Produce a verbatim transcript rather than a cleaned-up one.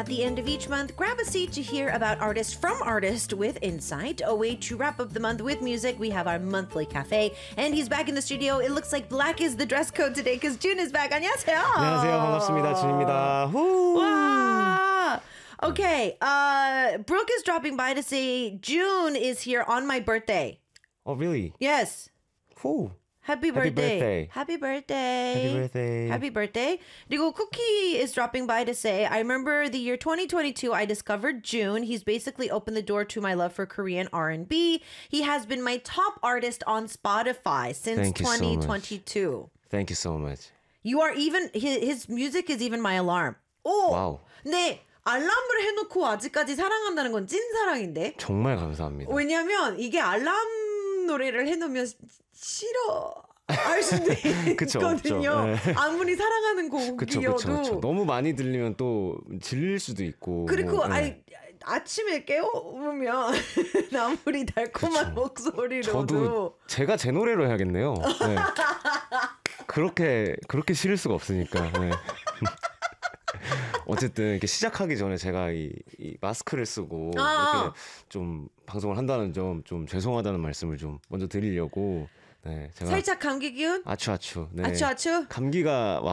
At the end of each month, grab a seat to hear about artist from artist with insight. A way to wrap up the month with music. We have our monthly cafe, and he's back in the studio. It looks like black is the dress code today because June is back. 안녕하세요. 안녕하세요. 반갑습니다. 준입니다. 후. Wow. Okay, uh, Brooke is dropping by to say June is here on my birthday. Oh, really? Yes. Who? Happy Happy birthday. birthday. Happy birthday. Happy birthday. Happy birthday. 그리고 Cookie is dropping by to say, I remember the year twenty twenty-two, I discovered June. He's basically opened the door to my love for Korean R and B. He has been my top artist on Spotify since Thank you so twenty twenty-two. much. Thank you so much. You are even, his, his music is even my alarm. 오! 와우. 네. 알람을 해놓고 아직까지 사랑한다는 건 찐사랑인데. 정말 감사합니다. 왜냐면 이게 알람 노래를 해놓으면 싫어 할 수도 그쵸, 있거든요. 그쵸. 네. 아무리 사랑하는 그쵸, 곡이어도. 그쵸, 그쵸. 너무 많이 들리면 또 질릴 수도 있고. 그리고 뭐, 네. 아니, 아침에 깨우면 아무리 달콤한 그쵸. 목소리로도. 저도 제가 제 노래로 해야겠네요. 네. 그렇게 그렇게 싫을 수가 없으니까. 네. 어쨌든 이렇게 시작하기 전에 제가 이, 이 마스크를 쓰고 아. 이렇게 좀 방송을 한다는 점 좀 죄송하다는 말씀을 좀 먼저 드리려고. 네, 제가 살짝 감기 기운? 아추 아추. 네. 아추 아추? 감기가